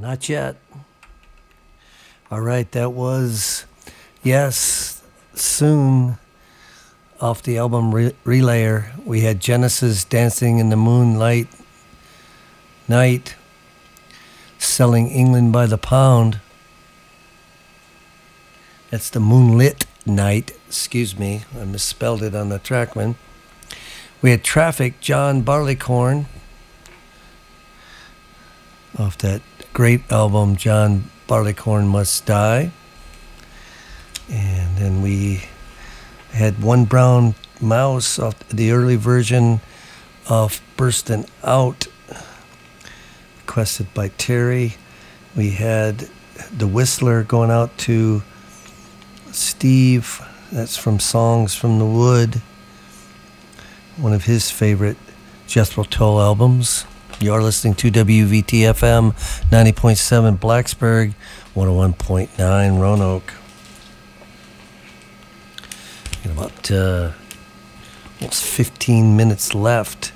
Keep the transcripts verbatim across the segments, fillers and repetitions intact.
Not yet. All right, that was, yes, soon off the album Re- Relayer. We had Genesis, Dancing in the Moonlight Night, Selling England by the Pound. That's the Moonlit Night. Excuse me, I misspelled it on the Trackman. We had Traffic, John Barleycorn, off that great album, John Barleycorn Must Die. And then we had One Brown Mouse off the early version of Burstin' Out, requested by Terry. We had The Whistler going out to Steve. That's from Songs from the Wood, one of his favorite Jethro Tull albums. You're listening to W V T F M ninety point seven Blacksburg, one oh one point nine Roanoke. Got about uh, almost fifteen minutes left.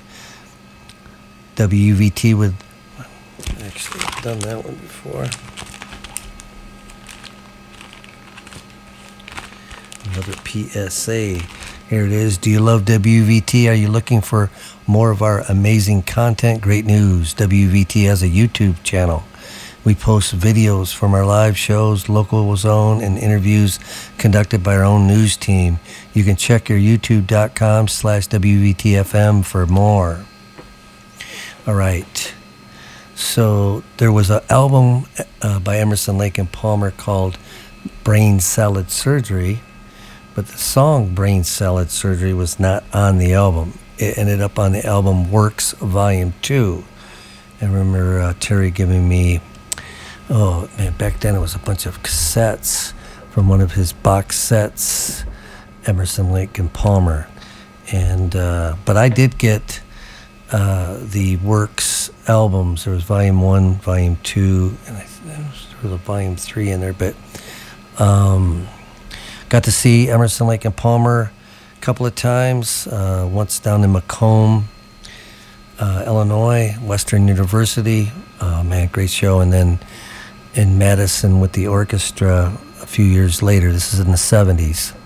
W V T with, actually I've done that one before. Another P S A. Here it is. Do you love W V T? Are you looking for more of our amazing content? Great news. W V T has a YouTube channel. We post videos from our live shows, local zone, and interviews conducted by our own news team. You can check your youtube.com slash WVTFM for more. All right. So there was an album uh, by Emerson, Lake and Palmer called Brain Salad Surgery. But the song Brain Salad Surgery was not on the album. It ended up on the album Works Volume two. I remember uh, Terry giving me, oh man, back then it was a bunch of cassettes from one of his box sets, Emerson, Lake and Palmer. And uh, but I did get uh, the Works albums. There was Volume one, Volume two, and I, there was a Volume three in there, but um, got to see Emerson, Lake and Palmer a couple of times, uh, once down in Macomb, uh, Illinois, Western University. Uh, man, great show. And then in Madison with the orchestra a few years later. This is in the seventies.